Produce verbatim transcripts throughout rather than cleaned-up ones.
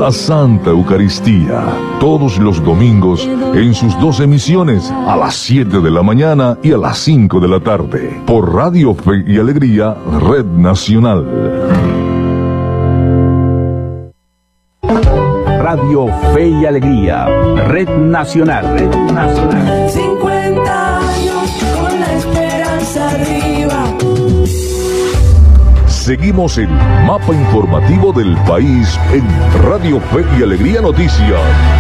la Santa Eucaristía, todos los domingos en sus dos emisiones, a las siete de la mañana y a las cinco de la tarde, por Radio Fe y Alegría, Red Nacional. Radio Fe y Alegría, Red Nacional. Red Nacional. cincuenta años con la esperanza arriba. Seguimos el mapa informativo del país en Radio Fe y Alegría Noticias.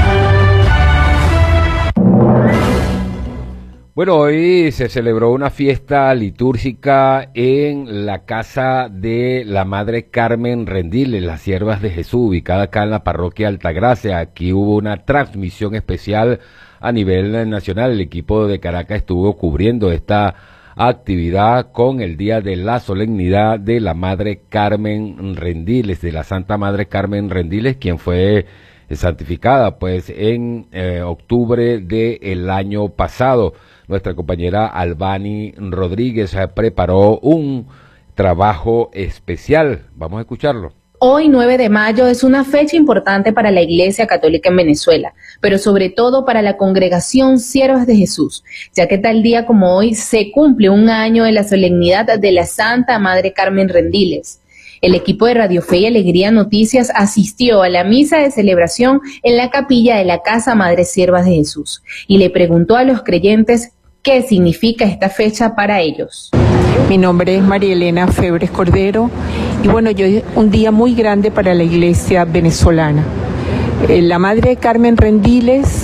Bueno, hoy se celebró una fiesta litúrgica en la casa de la Madre Carmen Rendiles, las Siervas de Jesús, ubicada acá en la parroquia Altagracia. Aquí hubo una transmisión especial a nivel nacional. El equipo de Caracas estuvo cubriendo esta actividad con el día de la solemnidad de la Madre Carmen Rendiles, de la Santa Madre Carmen Rendiles, quien fue santificada pues en eh, octubre del año pasado. Nuestra compañera Albani Rodríguez eh, preparó un trabajo especial. Vamos a escucharlo. Hoy, nueve de mayo, es una fecha importante para la Iglesia Católica en Venezuela, pero sobre todo para la Congregación Siervas de Jesús, ya que tal día como hoy se cumple un año de la solemnidad de la Santa Madre Carmen Rendiles. El equipo de Radio Fe y Alegría Noticias asistió a la misa de celebración en la capilla de la Casa Madre Siervas de Jesús y le preguntó a los creyentes qué significa esta fecha para ellos. Mi nombre es María Elena Febres Cordero y bueno, yo un día muy grande para la Iglesia venezolana. Eh, la Madre Carmen Rendiles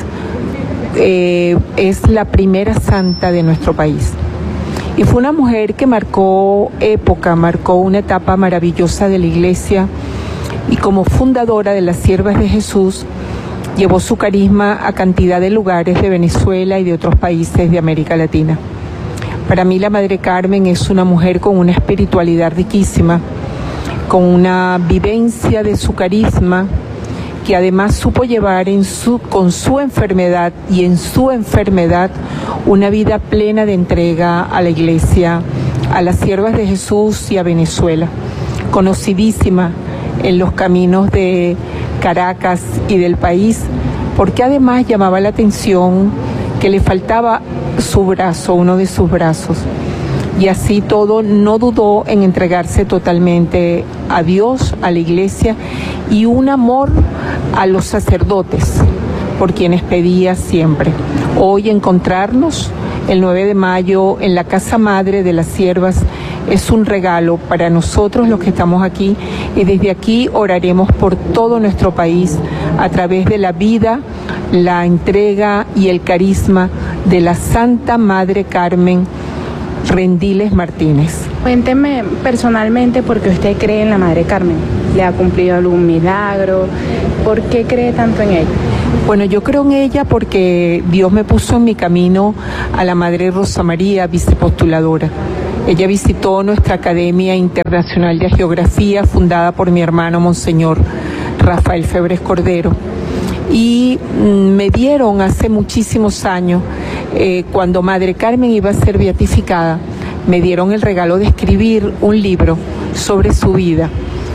eh, es la primera santa de nuestro país. Y fue una mujer que marcó época, marcó una etapa maravillosa de la Iglesia y como fundadora de las Siervas de Jesús, llevó su carisma a cantidad de lugares de Venezuela y de otros países de América Latina. Para mí la Madre Carmen es una mujer con una espiritualidad riquísima, con una vivencia de su carisma, que además supo llevar en su, con su enfermedad y en su enfermedad una vida plena de entrega a la Iglesia, a las Siervas de Jesús y a Venezuela. Conocidísima en los caminos de Caracas y del país, porque además llamaba la atención que le faltaba su brazo, uno de sus brazos. Y así todo, no dudó en entregarse totalmente a Dios, a la Iglesia, y un amor a los sacerdotes, por quienes pedía siempre. Hoy encontrarnos, el nueve de mayo, en la Casa Madre de las Siervas, es un regalo para nosotros los que estamos aquí, y desde aquí oraremos por todo nuestro país a través de la vida, la entrega y el carisma de la Santa Madre Carmen Rendiles Martínez. Cuénteme personalmente por qué usted cree en la Madre Carmen. ¿Le ha cumplido algún milagro? ¿Por qué cree tanto en ella? Bueno, yo creo en ella porque Dios me puso en mi camino a la Madre Rosa María, vicepostuladora. Ella visitó nuestra Academia Internacional de Geografía, fundada por mi hermano Monseñor Rafael Febres Cordero. Y me dieron hace muchísimos años, eh, cuando Madre Carmen iba a ser beatificada, me dieron el regalo de escribir un libro sobre su vida.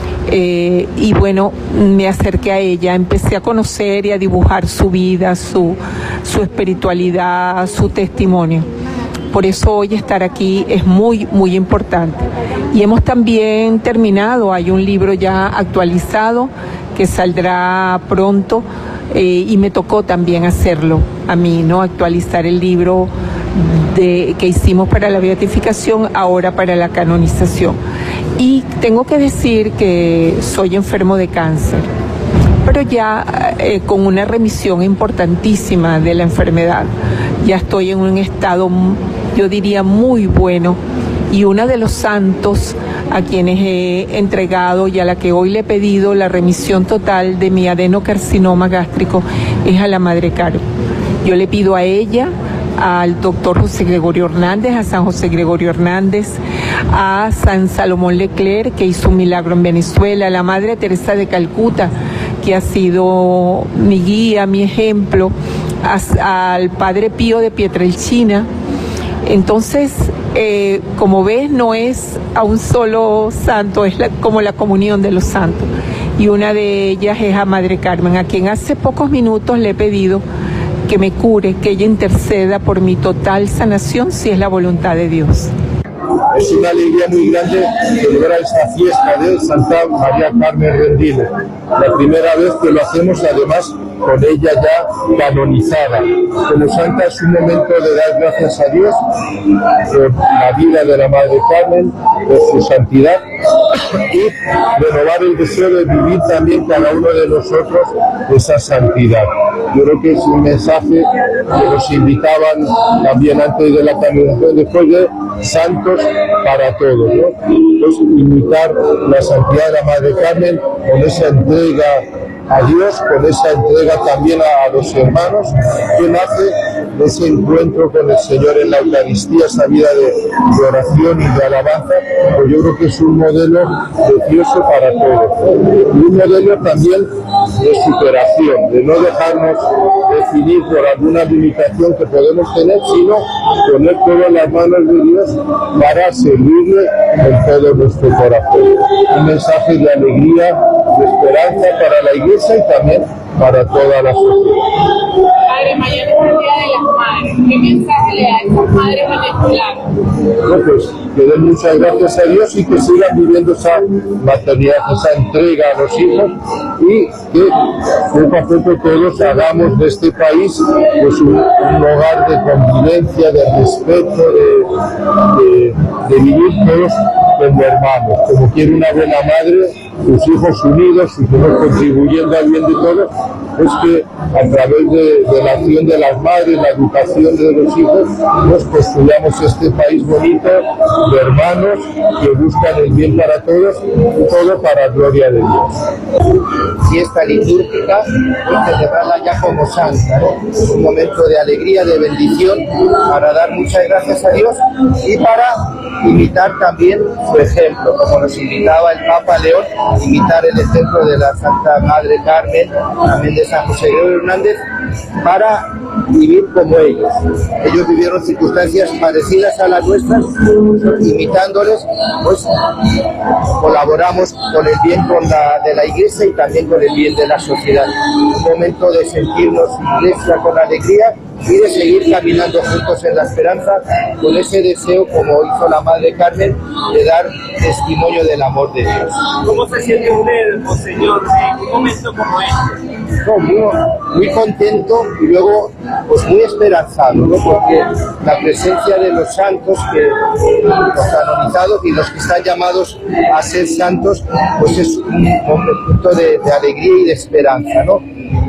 Eh, y bueno, me acerqué a ella, empecé a conocer y a dibujar su vida, su, su espiritualidad, su testimonio. Por eso hoy estar aquí es muy, muy importante. Y hemos también terminado, hay un libro ya actualizado que saldrá pronto, eh, y me tocó también hacerlo a mí, ¿no? Actualizar el libro de, que hicimos para la beatificación, ahora para la canonización. Y tengo que decir que soy enfermo de cáncer, pero ya eh, con una remisión importantísima de la enfermedad. Ya estoy en un estado, yo diría, muy bueno, y uno de los santos a quienes he entregado y a la que hoy le he pedido la remisión total de mi adenocarcinoma gástrico es a la Madre Carmen. Yo le pido a ella, al doctor José Gregorio Hernández, a San José Gregorio Hernández, a San Salomón Leclerc, que hizo un milagro en Venezuela, a la Madre Teresa de Calcuta, que ha sido mi guía, mi ejemplo, a, al Padre Pío de Pietrelcina. Entonces, eh, como ves, no es a un solo santo, es la, como la comunión de los santos. y una de ellas es a Madre Carmen, a quien hace pocos minutos le he pedido que me cure, que ella interceda por mi total sanación si es la voluntad de Dios. Es una alegría muy grande celebrar esta fiesta de Santa María Carmen Rendiles. La primera vez que lo hacemos, además, con ella ya canonizada. Como santa es un momento de dar gracias a Dios por la vida de la Madre Carmen, por su santidad, y renovar el deseo de vivir también cada uno de nosotros esa santidad. Yo creo que es un mensaje que nos invitaban también antes de la canonización, después de santos para todos, ¿no? Pues imitar la santidad de la Madre Carmen con esa entrega a Dios, con esa entrega también a, a los hermanos, que nace de ese encuentro con el Señor en la Eucaristía, esa vida de, de oración y de alabanza. Pues yo creo que es un modelo precioso para todos, y un modelo también de superación, de no dejarnos definir por alguna limitación que podemos tener, sino poner todo en las manos de Dios para servirle con todo nuestro corazón. Un mensaje de alegría, de esperanza para la Iglesia y también para toda la sociedad. Padre, mañana es el Día de las Madres. ¿Qué mensaje le da a esas madres venezolanas? Bueno, pues que den muchas gracias a Dios y que sigan viviendo esa maternidad, esa entrega a los hijos, y que poco a poco todos hagamos de este país pues un, un hogar de convivencia, de respeto, de, de, de vivir todos como hermanos, como quiere una buena madre, sus hijos unidos, sus hijos contribuyendo al bien de todos. Es que a través de, de la acción de las madres, la educación de los hijos, nos construyamos este país bonito de hermanos que buscan el bien para todos, todo para gloria de Dios. Fiesta litúrgica y celebrarla ya como santa, ¿no? Es un momento de alegría, de bendición, para dar muchas gracias a Dios y para imitar también su ejemplo, como nos invitaba el Papa León, imitar el ejemplo de la Santa Madre Carmen, también de San José Gregorio Hernández, para vivir como ellos. Ellos vivieron circunstancias parecidas a las nuestras, imitándoles, pues colaboramos con el bien con la, de la Iglesia y también con el bien de la sociedad. Un momento de sentirnos Iglesia con alegría y de seguir caminando juntos en la esperanza, con ese deseo, como hizo la Madre Carmen, de dar testimonio del amor de Dios. ¿Cómo se siente usted, Monseñor, en un momento como este? No, muy, muy contento y luego pues muy esperanzado, ¿no? Porque la presencia de los santos, que los canonizados y los que están llamados a ser santos, pues es un momento de, de alegría y de esperanza, ¿no?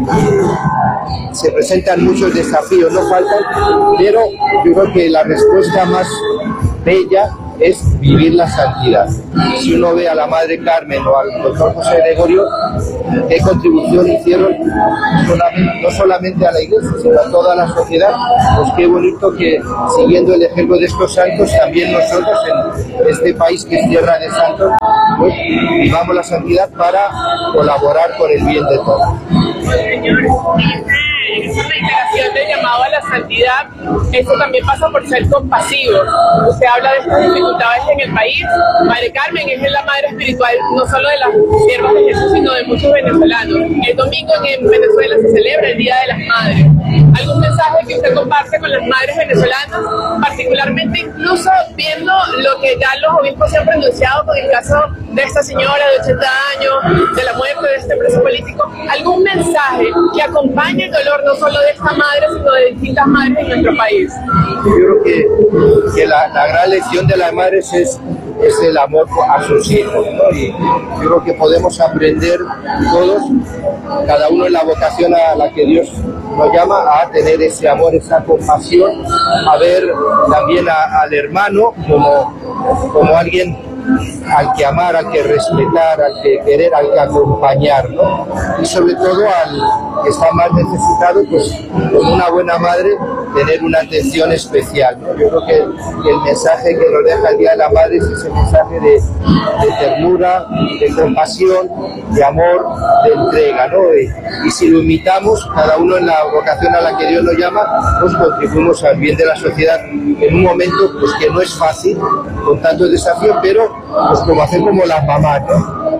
Se presentan muchos desafíos, no faltan, pero yo creo que la respuesta más bella es vivir la santidad. Si uno ve a la Madre Carmen o al doctor José Gregorio, qué contribución hicieron no solamente a la Iglesia, sino a toda la sociedad, pues qué bonito que, siguiendo el ejemplo de estos santos, también nosotros en este país que es tierra de santos, pues vivamos la santidad para colaborar con el bien de todos. Señores, esa reiteración del llamado a la santidad, eso también pasa por ser compasivo. Usted habla de estas dificultades en el país. Madre Carmen es la madre espiritual no solo de las siervas de Jesús, sino de muchos venezolanos. El domingo en Venezuela se celebra el Día de las Madres. ¿Algún mensaje que usted comparte con las madres venezolanas, particularmente incluso viendo lo que ya los obispos se han pronunciado con el caso de esta señora de ochenta años, de la muerte de este preso político? ¿Algún mensaje que acompañe el dolor no solo de esta madre, sino de distintas madres en nuestro país? Yo creo que, que la, la gran lección de las madres es, es el amor a sus hijos, ¿no? Y yo creo que podemos aprender todos, cada uno en la vocación a la que Dios nos llama, a tener ese amor, esa compasión, a ver también a, al hermano como, como alguien al que amar, al que respetar, al que querer, al que acompañar, ¿no? Y sobre todo al que está más necesitado, pues como una buena madre, tener una atención especial, ¿no? Yo creo que, que el mensaje que nos deja el Día de la Madre es ese mensaje de, de ternura, de compasión, de amor, de entrega, ¿no? Y, y si lo imitamos, cada uno en la vocación a la que Dios nos llama, pues contribuimos al bien de la sociedad en un momento pues que no es fácil, con tantos desafíos, pero pues como hacer como las mamás, ¿no?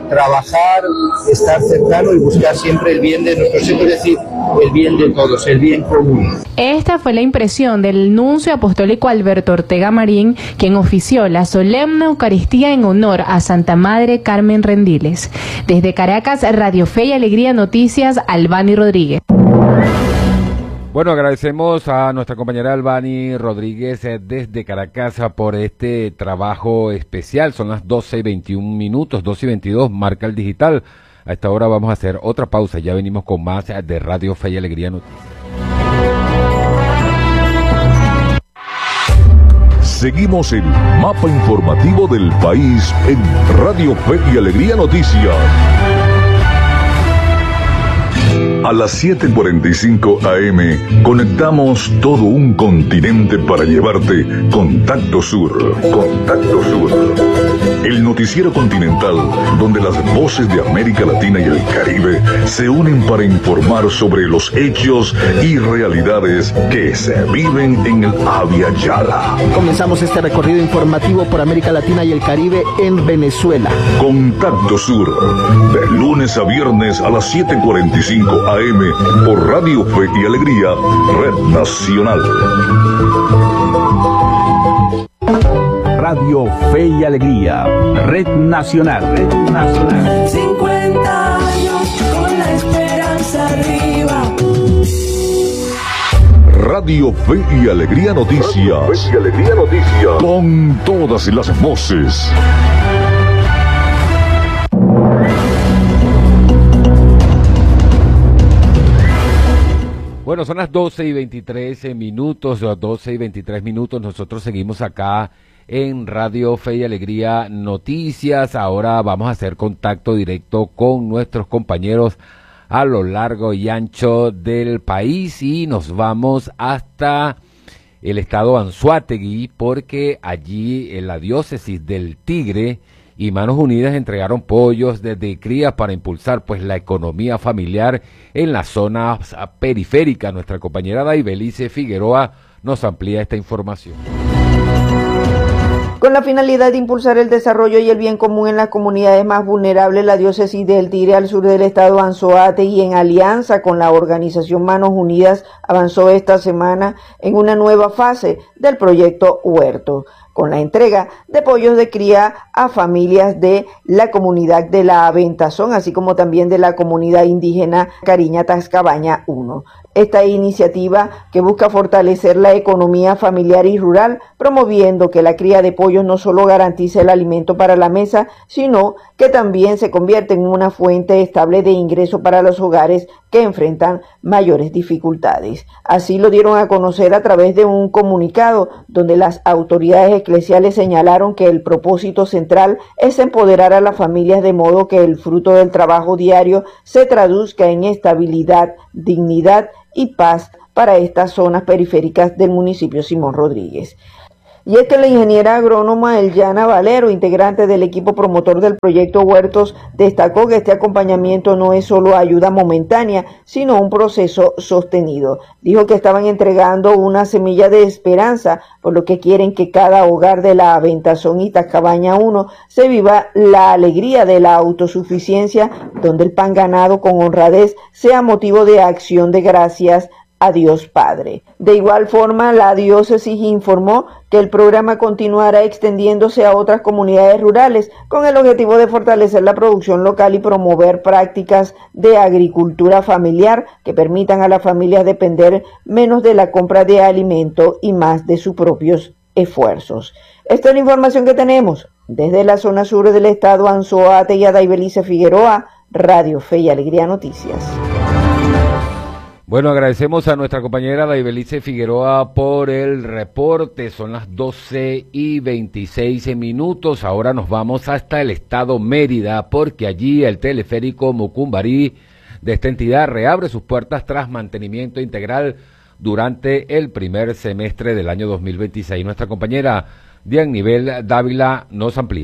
trabajar, estar cercano y buscar siempre el bien de nuestros hijos, es decir, el bien de todos, el bien común. Esta fue la impresión del nuncio apostólico Alberto Ortega Marín, quien ofició la solemne Eucaristía en honor a Santa Madre Carmen Rendiles. Desde Caracas, Radio Fe y Alegría Noticias, Albany Rodríguez. Bueno, agradecemos a nuestra compañera Albany Rodríguez eh, desde Caracas por este trabajo especial. Son las doce y veintiún minutos, doce y veintidós, marca el digital. A esta hora vamos a hacer otra pausa. Ya venimos con más de Radio Fe y Alegría Noticias. Seguimos el mapa informativo del país en Radio Fe y Alegría Noticias. A las siete cuarenta y cinco A M conectamos todo un continente para llevarte Contacto Sur. Contacto Sur. El noticiero continental donde las voces de América Latina y el Caribe se unen para informar sobre los hechos y realidades que se viven en el Abya Yala. Comenzamos este recorrido informativo por América Latina y el Caribe en Venezuela. Contacto Sur, de lunes a viernes a las siete cuarenta y cinco A M por Radio Fe y Alegría, Red Nacional. Radio Fe y Alegría, Red Nacional, Red Nacional. cincuenta años con la esperanza arriba. Radio Fe y Alegría Noticias. Radio Fe y Alegría Noticias. Con todas las voces. Bueno, son las doce y veintitrés minutos, doce y veintitrés minutos. Nosotros seguimos acá en Radio Fe y Alegría Noticias. Ahora vamos a hacer contacto directo con nuestros compañeros a lo largo y ancho del país y nos vamos hasta el estado Anzoátegui, porque allí en la diócesis del Tigre y Manos Unidas entregaron pollos desde crías para impulsar pues la economía familiar en las zonas periféricas. Nuestra compañera Daibelice Figueroa nos amplía esta información. Con la finalidad de impulsar el desarrollo y el bien común en las comunidades más vulnerables, la diócesis del Tigre al sur del estado Anzoátegui, en alianza con la organización Manos Unidas, avanzó esta semana en una nueva fase del proyecto Huerto, con la entrega de pollos de cría a familias de la comunidad de la Aventazón, así como también de la comunidad indígena Cariña Tascabaña uno. Esta iniciativa, que busca fortalecer la economía familiar y rural, promoviendo que la cría de pollos no solo garantice el alimento para la mesa, sino que también se convierte en una fuente estable de ingreso para los hogares que enfrentan mayores dificultades. Así lo dieron a conocer a través de un comunicado donde las autoridades eclesiales señalaron que el propósito central es empoderar a las familias de modo que el fruto del trabajo diario se traduzca en estabilidad, dignidad y paz para estas zonas periféricas del municipio Simón Rodríguez. Y es que la ingeniera agrónoma Eliana Valero, integrante del equipo promotor del proyecto Huertos, destacó que este acompañamiento no es solo ayuda momentánea, sino un proceso sostenido. Dijo que estaban entregando una semilla de esperanza, por lo que quieren que cada hogar de la Aventazón y Tascabaña uno se viva la alegría de la autosuficiencia, donde el pan ganado con honradez sea motivo de acción de gracias a Dios Padre. De igual forma, la diócesis informó que el programa continuará extendiéndose a otras comunidades rurales con el objetivo de fortalecer la producción local y promover prácticas de agricultura familiar que permitan a las familias depender menos de la compra de alimento y más de sus propios esfuerzos. Esta es la información que tenemos desde la zona sur del estado Anzoátegui. Daibelice Figueroa, Radio Fe y Alegría Noticias. Bueno, agradecemos a nuestra compañera Daibelice Figueroa por el reporte. Son las doce y veintiséis minutos. Ahora nos vamos hasta el estado Mérida, porque allí el teleférico Mucumbarí de esta entidad reabre sus puertas tras mantenimiento integral durante el primer semestre del año dos mil veintiséis. Nuestra compañera Dian Nivel Dávila nos amplía.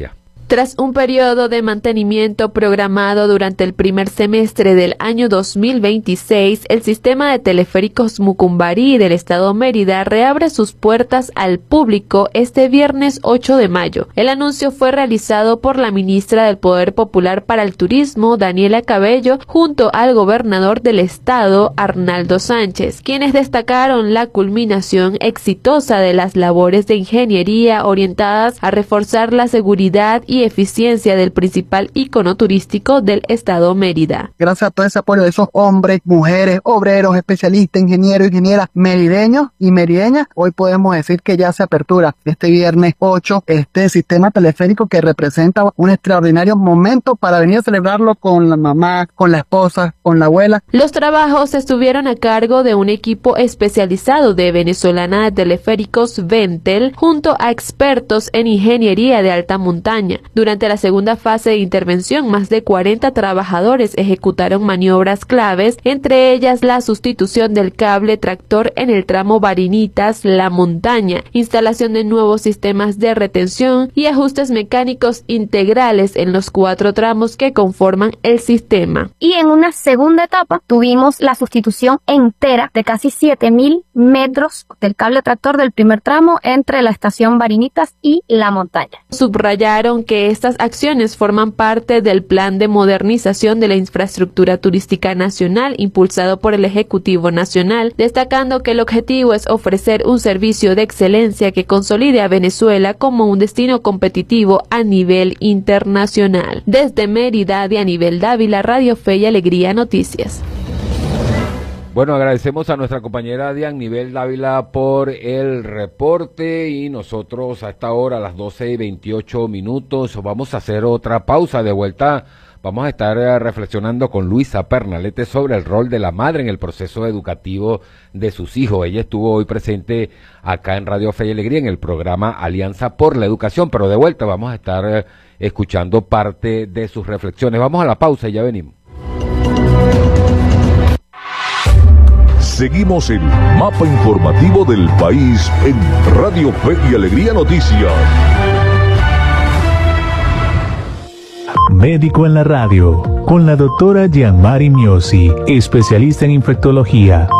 Tras un periodo de mantenimiento programado durante el primer semestre del año dos mil veintiséis, el sistema de teleféricos Mucumbarí del estado Mérida reabre sus puertas al público este viernes ocho de mayo. El anuncio fue realizado por la ministra del Poder Popular para el Turismo, Daniela Cabello, junto al gobernador del estado, Arnaldo Sánchez, quienes destacaron la culminación exitosa de las labores de ingeniería orientadas a reforzar la seguridad y eficiencia del principal icono turístico del estado Mérida. Gracias a todo ese apoyo de esos hombres, mujeres, obreros, especialistas, ingenieros, ingenieras merideños y merideñas, hoy podemos decir que ya se apertura este viernes ocho este sistema teleférico que representa un extraordinario momento para venir a celebrarlo con la mamá, con la esposa, con la abuela. Los trabajos estuvieron a cargo de un equipo especializado de Venezolana de Teleféricos Ventel junto a expertos en ingeniería de alta montaña. Durante la segunda fase de intervención, más de cuarenta trabajadores ejecutaron maniobras claves, entre ellas la sustitución del cable tractor en el tramo Barinitas-La Montaña, instalación de nuevos sistemas de retención y ajustes mecánicos integrales en los cuatro tramos que conforman el sistema. Y en una segunda etapa tuvimos la sustitución entera de casi siete mil metros del cable tractor del primer tramo entre la estación Barinitas y La Montaña. Subrayaron que estas acciones forman parte del plan de modernización de la infraestructura turística nacional impulsado por el Ejecutivo Nacional, destacando que el objetivo es ofrecer un servicio de excelencia que consolide a Venezuela como un destino competitivo a nivel internacional. Desde Mérida, Dianibel Dávila, Radio Fe y Alegría Noticias. Bueno, agradecemos a nuestra compañera Dianibel Dávila por el reporte y nosotros a esta hora, a las doce y veintiocho minutos, vamos a hacer otra pausa. De vuelta vamos a estar reflexionando con Luisa Pernalete sobre el rol de la madre en el proceso educativo de sus hijos. Ella estuvo hoy presente acá en Radio Fe y Alegría en el programa Alianza por la Educación, pero de vuelta vamos a estar escuchando parte de sus reflexiones. Vamos a la pausa y ya venimos. Seguimos el mapa informativo del país en Radio Fe y Alegría Noticias. Médico en la radio, con la doctora Gianmari Miosi, especialista en infectología.